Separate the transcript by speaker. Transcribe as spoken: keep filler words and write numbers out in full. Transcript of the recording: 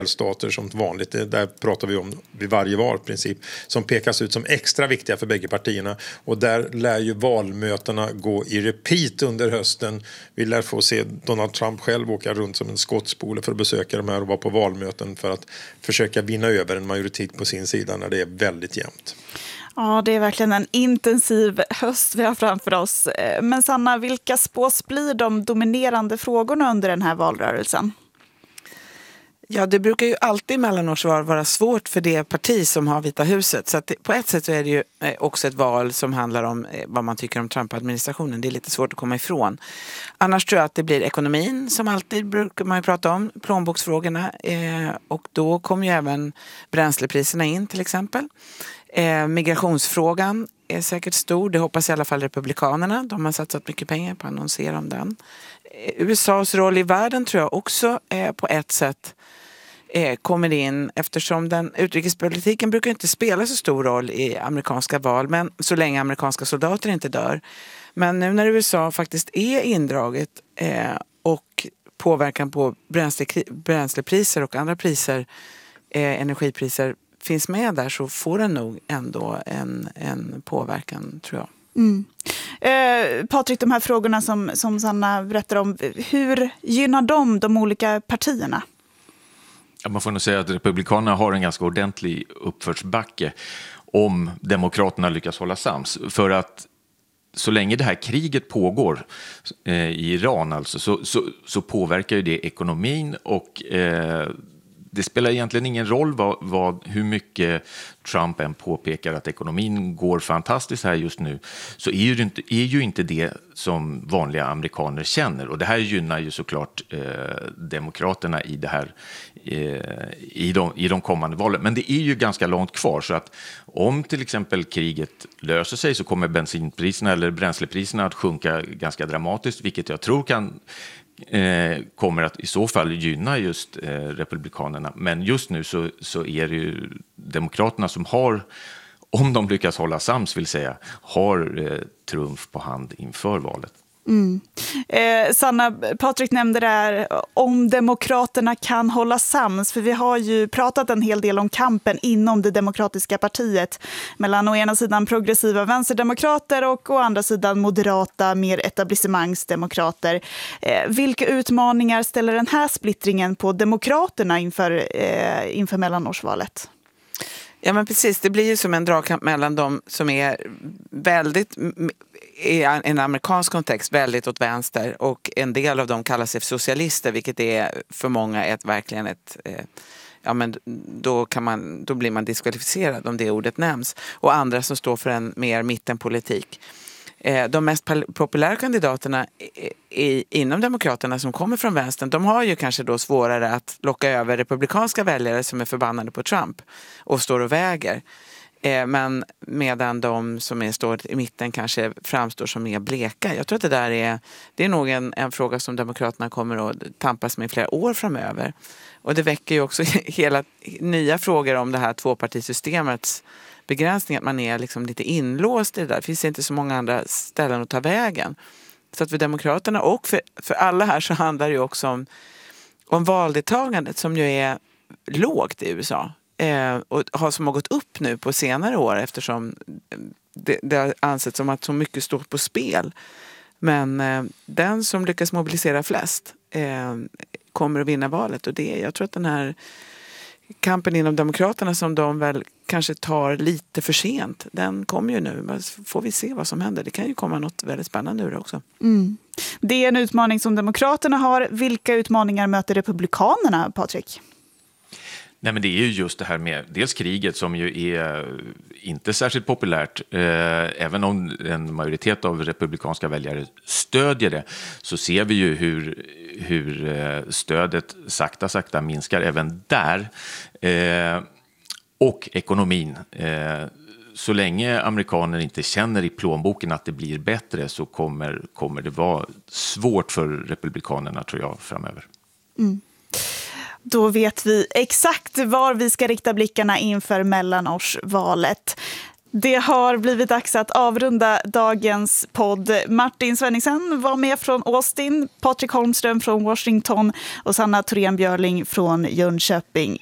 Speaker 1: stater som vanligt, det där pratar vi om vid varje val i princip, som pekas ut som extra viktiga för bägge partierna, och där lär ju valmötena gå i repeat under hösten. Vi lär få se Donald Trump själv åka runt som en skottspole för att besöka de här och vara på valmöten för att försöka vinna över en majoritet på sin sida när det är väldigt jämnt.
Speaker 2: Ja, det är verkligen en intensiv höst vi har framför oss. Men Sanna, vilka spås blir de dominerande frågorna under den här valrörelsen?
Speaker 3: Ja, det brukar ju alltid mellanårsval vara svårt för det parti som har Vita huset. Så att det, på ett sätt så är det ju också ett val som handlar om vad man tycker om Trump-administrationen. Det är lite svårt att komma ifrån. Annars tror jag att det blir ekonomin som alltid brukar man ju prata om. Plånboksfrågorna. Eh, och då kommer ju även bränslepriserna in till exempel. Eh, migrationsfrågan är säkert stor. Det hoppas i alla fall republikanerna. De har satsat mycket pengar på att annonsera om den. Eh, U S A:s roll i världen tror jag också eh, på ett sätt eh, kommer in, eftersom den utrikespolitiken brukar inte spela så stor roll i amerikanska val, men så länge amerikanska soldater inte dör. Men nu när U S A faktiskt är indraget eh, och påverkan på bränsle, bränslepriser och andra priser, eh, energipriser finns med där, så får den nog ändå en, en påverkan, tror jag.
Speaker 2: Mm. Eh, Patrik, de här frågorna som, som Sanna berättar om, hur gynnar de de olika partierna?
Speaker 4: Ja, man får nog säga att republikanerna har en ganska ordentlig uppförsbacke om demokraterna lyckas hålla sams. För att så länge det här kriget pågår eh, i Iran alltså, så, så, så påverkar ju det ekonomin, och eh, det spelar egentligen ingen roll vad, vad, hur mycket Trump än påpekar att ekonomin går fantastiskt här just nu, så är ju inte, är ju inte det som vanliga amerikaner känner. Och det här gynnar ju såklart eh, demokraterna i det här eh, i, de, i de kommande valen. Men det är ju ganska långt kvar, så att om till exempel kriget löser sig så kommer bensinpriserna eller bränslepriserna att sjunka ganska dramatiskt, vilket jag tror kan Eh, kommer att i så fall gynna just eh, republikanerna. Men just nu så, så är det ju demokraterna som har, om de lyckas hålla sams vill säga, har eh, trumf på hand inför valet.
Speaker 2: Mm. Eh, Sanna, Patrik nämnde det här om demokraterna kan hålla sams, för vi har ju pratat en hel del om kampen inom det demokratiska partiet mellan å ena sidan progressiva vänsterdemokrater och å andra sidan moderata, mer etablissemangsdemokrater. Eh, vilka utmaningar ställer den här splittringen på demokraterna inför, eh, inför mellanårsvalet?
Speaker 3: Ja, men precis, det blir ju som en dragkamp mellan de som är väldigt, i en amerikansk kontext, väldigt åt vänster, och en del av dem kallar sig socialister, vilket är för många ett, verkligen ett, eh, ja men då, kan man, då blir man diskvalificerad om det ordet nämns, och andra som står för en mer mittenpolitik. Eh, de mest populära kandidaterna i, inom demokraterna som kommer från vänstern, de har ju kanske då svårare att locka över republikanska väljare som är förbannade på Trump och står och väger. Eh, men medan de som är, står i mitten kanske framstår som mer bleka. Jag tror att det där är, det är nog en, en fråga som demokraterna kommer att tampas med i flera år framöver. Och det väcker ju också hela nya frågor om det här tvåpartisystemets begränsning, att man är liksom lite inlåst i det där. Det finns inte så många andra ställen att ta vägen. Så att för demokraterna och för, för alla här så handlar det ju också om, om valdeltagandet som ju är lågt i U S A. Eh, och har, som har gått upp nu på senare år, eftersom det, det har ansetts som att så mycket står på spel. Men eh, den som lyckas mobilisera flest eh, kommer att vinna valet. Och det, jag tror att den här kampen inom demokraterna som de väl kanske tar lite för sent, den kommer ju nu. Får vi se vad som händer. Det kan ju komma något väldigt spännande ur det också.
Speaker 2: Mm. Det är en utmaning som demokraterna har. Vilka utmaningar möter republikanerna, Patrik?
Speaker 4: Nej, men det är ju just det här med dels kriget som ju är inte särskilt populärt. Eh, även om en majoritet av republikanska väljare stödjer det, så ser vi ju hur, hur eh, stödet sakta sakta minskar även där. Eh, och ekonomin. Eh, så länge amerikaner inte känner i plånboken att det blir bättre, så kommer, kommer det vara svårt för republikanerna, tror jag, framöver.
Speaker 2: Mm. Då vet vi exakt var vi ska rikta blickarna inför mellanårsvalet. Det har blivit dags att avrunda dagens podd. Martin Svenningsen var med från Austin, Patrik Holmström från Washington och Sanna Thorén Björling från Jönköping.